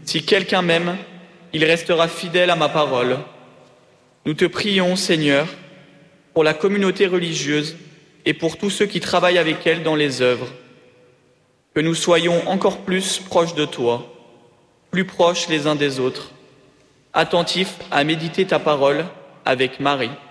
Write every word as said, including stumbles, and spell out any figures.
Si quelqu'un m'aime, il restera fidèle à ma parole. Nous te prions, Seigneur, pour la communauté religieuse et pour tous ceux qui travaillent avec elle dans les œuvres, que nous soyons encore plus proches de toi, plus proches les uns des autres, attentifs à méditer ta parole avec Marie.